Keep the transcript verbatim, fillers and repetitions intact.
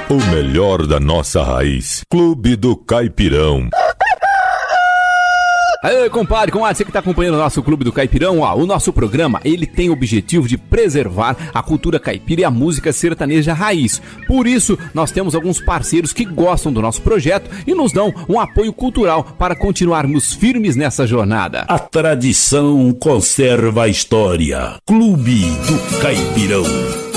O melhor da nossa raiz. Clube do Caipirão. Aê, compadre, comadre, você que está acompanhando o nosso Clube do Caipirão, ó, o nosso programa, ele tem o objetivo de preservar a cultura caipira e a música sertaneja raiz. Por isso, nós temos alguns parceiros que gostam do nosso projeto e nos dão um apoio cultural para continuarmos firmes nessa jornada. A tradição conserva a história. Clube do Caipirão.